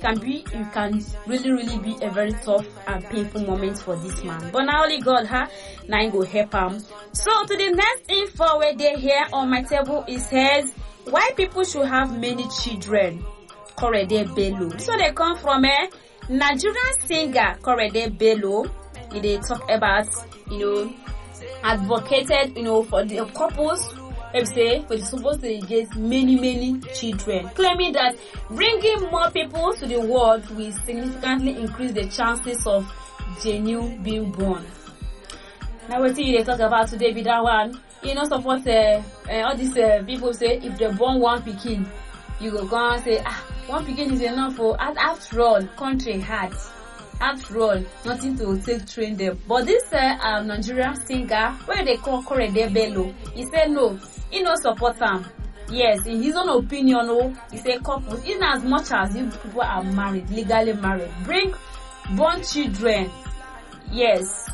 it can really be a very tough and painful moment for this man. But now only God, now go help him. So to the next info where they here on my table, it says why people should have many children. Korede Bello. So they come from a Nigerian singer, Korede Bello. They talk about, advocated, for the couples. Let's say, for the supposed to get many children, claiming that bringing more people to the world will significantly increase the chances of genuine being born. Now, what they talk about today, be that one, support all these people say if they born one pikin, you go and say, one pikin is enough for, after all, country hard. After all, nothing to take train them. But this Nigerian singer, where they call Korede Bello, he said no, he no support them. Yes, in his own opinion, he said couples, in as much as if people are married, legally married, born children. Yes.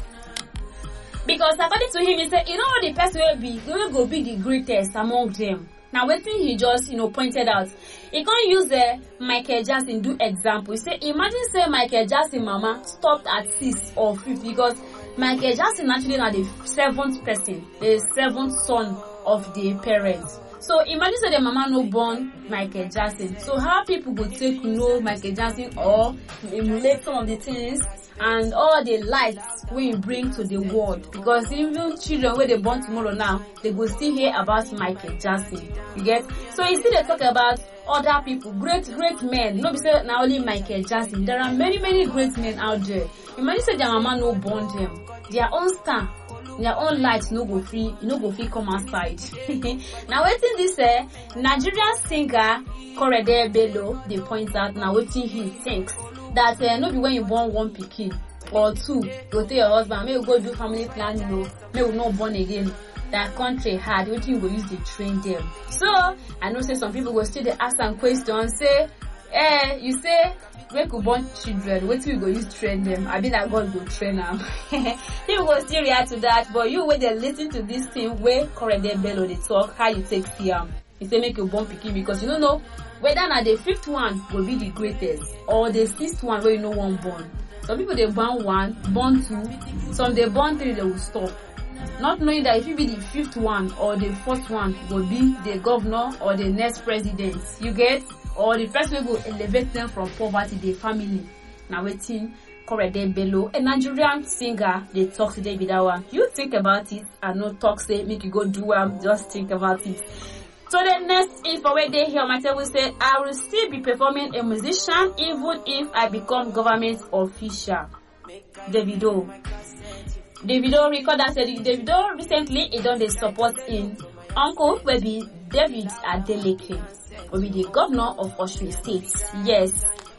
Because according to him, he said, the person will go be the greatest among them. Now, one thing he just, pointed out, he can't use Michael Jackson do example. He said, imagine say Michael Jackson mama stopped at 6 or 5 because Michael Jackson actually not the 7th person, the 7th son of the parents. So imagine say the mama no born Michael Jackson. So how people go take know Michael Jackson or emulate some of the things and all the lights we bring to the world, because even children where they born tomorrow now, they will still hear about Michael Jackson. You get? So you see they talk about other people, great men. No be say now only Michael Jackson. There are many great men out there. Imagine say their mama no born them. Their own star, their own light no go free come outside. Now waiting this Nigerian singer Korede Bello, they point out now waiting he thinks that no be when you born one pikin or 2, go tell your husband, may you go do family planning, may you not born again. That country hard, what you go use to train them. So I know say some people go still they ask some questions, say, you say we could born children, what you go use train them? I mean that God go train them. People go still react to that, but you when they listen to this thing where Korede Bello they talk, how you take fear. He say make you born pikin because you don't know whether now the 5th one will be the greatest or the 6th one where you know one born. Some people they born 1, born 2, some they born 3 they will stop. Not knowing that if you be the 5th one or the 4th one will be the governor or the next president. You get? Or the person will elevate them from poverty, the family. Now waiting Korede Bello, a Nigerian singer, they talk today with that one. You think about it and no talk say make you go do just think about it. So the next info where they hear my table say, I will still be performing a musician even if I become government official. Davido record that said Davido recently he done the support in uncle will be David Adeleke, will be the governor of Osun State. Yes.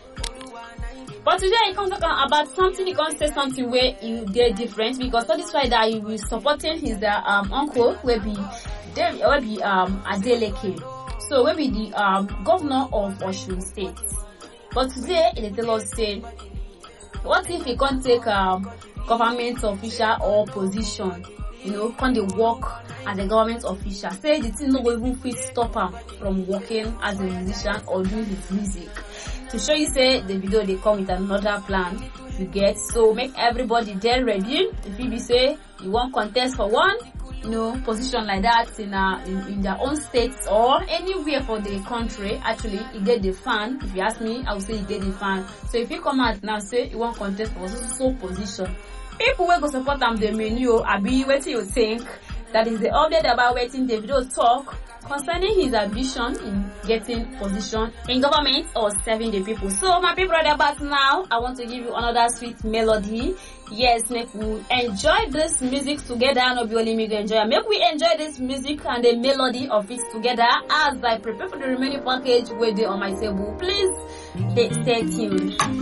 But today he comes talk about something, he can't say something where he get different because all this why that he will supporting his uncle will be Adeleke. So will be the governor of Osun State. But today they tell us say, what if he can't take government official or position, can they work as a government official? Say the thing no go even fit stop him from working as a musician or doing his music. To show you say the video they come with another plan you get. So make everybody there ready. If you say you want contest for one, position like that in their own states or anywhere for the country, actually you get the fan. If you ask me, I will say you get the fan. So if you come out now say you want contest for so position, people will go support them the menu. Abi waiting you think that is the update about waiting the video talk concerning his ambition in getting position in government or serving the people. So my people right about now, I want to give you another sweet melody. Yes, make we enjoy this music together. Not be only me go enjoy. Make we enjoy this music and the melody of it together as I prepare for the remaining package where they on my table. Please stay tuned.